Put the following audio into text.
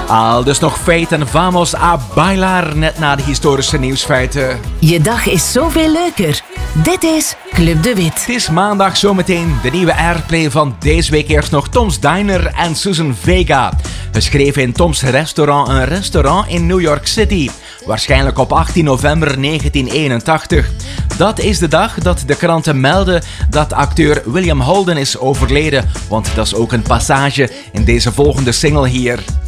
Al dus nog feiten, vamos a bailar, net na de historische nieuwsfeiten. Je dag is zoveel leuker. Dit is Club de Wit. Het is maandag zometeen de nieuwe airplay van deze week. Eerst nog Tom's Diner en Susan Vega. Geschreven in Tom's Restaurant, een restaurant in New York City. Waarschijnlijk op 18 november 1981. Dat is de dag dat de kranten melden dat acteur William Holden is overleden. Want dat is ook een passage in deze volgende single hier.